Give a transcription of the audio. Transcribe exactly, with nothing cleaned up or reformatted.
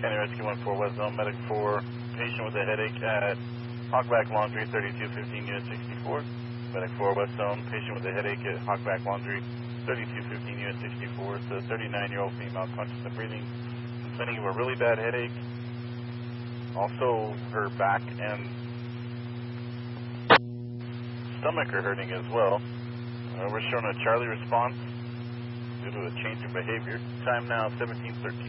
County Rescue one four West Zone, medic for patient with a headache at Hogback Laundry, thirty-two fifteen, unit sixty-four. Medic four West Zone, patient with a headache at Hogback Laundry, thirty-two fifteen, unit sixty-four. It's a thirty-nine-year-old female, conscious and breathing, complaining of a really bad headache. Also, her back and stomach are hurting as well. Uh, we're showing a Charlie response due to a change in behavior. Time now seventeen thirteen.